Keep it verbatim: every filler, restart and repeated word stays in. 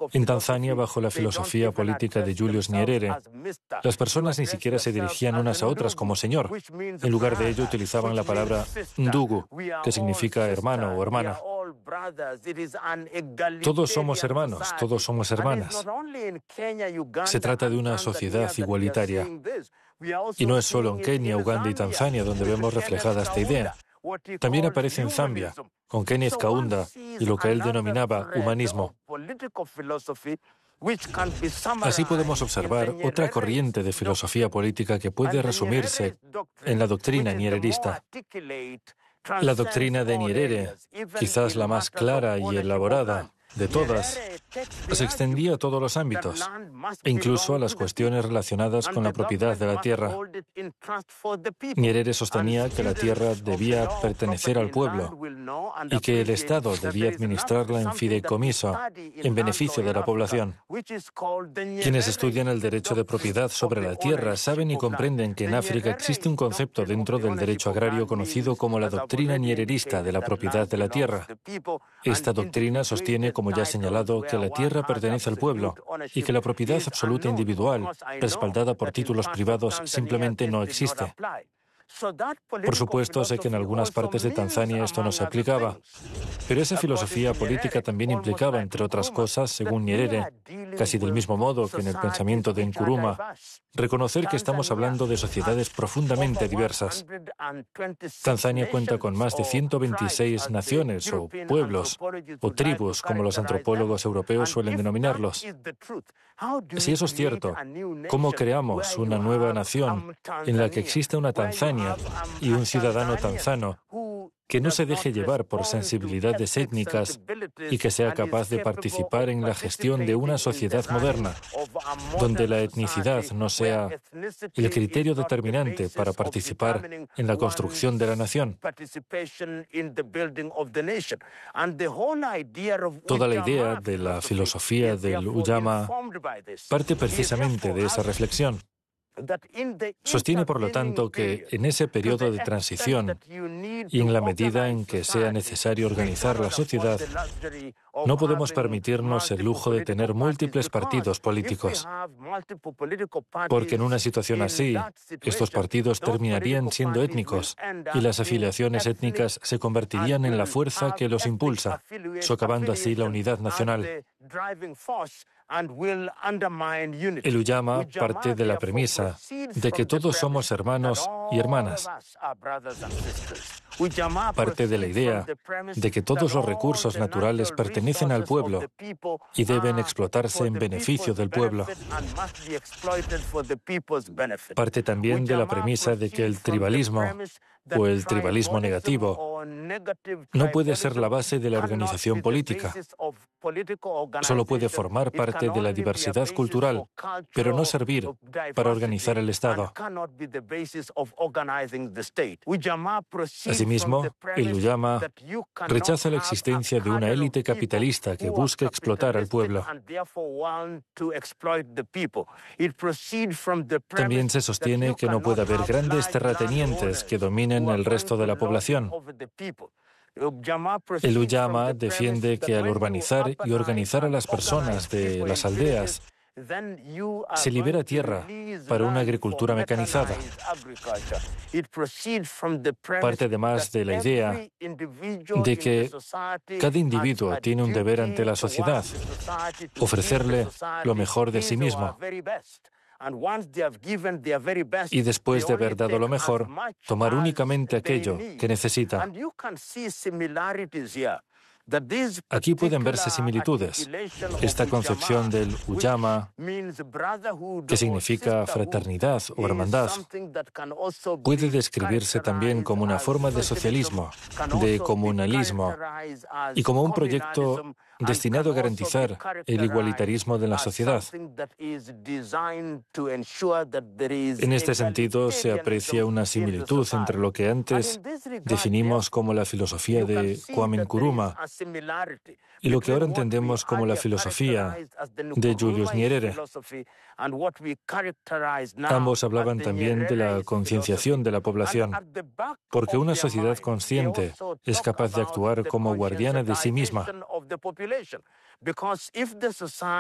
En Tanzania, bajo la filosofía política de Julius Nyerere, las personas ni siquiera se dirigían unas a otras como señor. En lugar de ello, utilizaban la palabra ndugu, que significa hermano o hermana. Todos somos hermanos, todos somos hermanas. Se trata de una sociedad igualitaria. Y no es solo en Kenia, Uganda y Tanzania donde vemos reflejada esta idea. También aparece en Zambia, con Kenneth Kaunda y lo que él denominaba humanismo. Así podemos observar otra corriente de filosofía política que puede resumirse en la doctrina nyererista. La doctrina de Nyerere, quizás la más clara y elaborada de todas, se extendía a todos los ámbitos, e incluso a las cuestiones relacionadas con la propiedad de la tierra. Nyerere sostenía que la tierra debía pertenecer al pueblo y que el Estado debía administrarla en fideicomiso, en beneficio de la población. Quienes estudian el derecho de propiedad sobre la tierra saben y comprenden que en África existe un concepto dentro del derecho agrario conocido como la doctrina nyererista de la propiedad de la tierra. Esta doctrina sostiene, como ya he señalado, que la tierra pertenece al pueblo y que la propiedad absoluta individual, respaldada por títulos privados, simplemente no existe. Por supuesto, sé que en algunas partes de Tanzania esto no se aplicaba, pero esa filosofía política también implicaba, entre otras cosas, según Nyerere, casi del mismo modo que en el pensamiento de Nkrumah, reconocer que estamos hablando de sociedades profundamente diversas. Tanzania cuenta con más de ciento veintiséis naciones o pueblos o tribus, como los antropólogos europeos suelen denominarlos. Si eso es cierto, ¿cómo creamos una nueva nación en la que exista una Tanzania y un ciudadano tanzano que no se deje llevar por sensibilidades étnicas y que sea capaz de participar en la gestión de una sociedad moderna, donde la etnicidad no sea el criterio determinante para participar en la construcción de la nación? Toda la idea de la filosofía del Ujamaa parte precisamente de esa reflexión. Sostiene, por lo tanto, que en ese periodo de transición y en la medida en que sea necesario organizar la sociedad, no podemos permitirnos el lujo de tener múltiples partidos políticos, porque en una situación así, estos partidos terminarían siendo étnicos y las afiliaciones étnicas se convertirían en la fuerza que los impulsa, socavando así la unidad nacional. El Ujamaa parte de la premisa de que todos somos hermanos y hermanas. Parte de la idea de que todos los recursos naturales pertenecen al pueblo y deben explotarse en beneficio del pueblo. Parte también de la premisa de que el tribalismo o el tribalismo negativo no puede ser la base de la organización política. Solo puede formar parte de la diversidad cultural, pero no servir para organizar el Estado. Asimismo, el Ujamaa rechaza la existencia de una élite capitalista que busque explotar al pueblo. También se sostiene que no puede haber grandes terratenientes que dominen el resto de la población. El Ujamaa defiende que al urbanizar y organizar a las personas de las aldeas, se libera tierra para una agricultura mecanizada. Parte además de la idea de que cada individuo tiene un deber ante la sociedad, ofrecerle lo mejor de sí mismo. Y después de haber dado lo mejor, tomar únicamente aquello que necesita. Aquí pueden verse similitudes. Esta concepción del Ujamaa, que significa fraternidad o hermandad, puede describirse también como una forma de socialismo, de comunalismo y como un proyecto destinado a garantizar el igualitarismo de la sociedad. En este sentido, se aprecia una similitud entre lo que antes definimos como la filosofía de Kwame Nkrumah y lo que ahora entendemos como la filosofía de Julius Nyerere. Ambos hablaban también de la concienciación de la población, porque una sociedad consciente es capaz de actuar como guardiana de sí misma.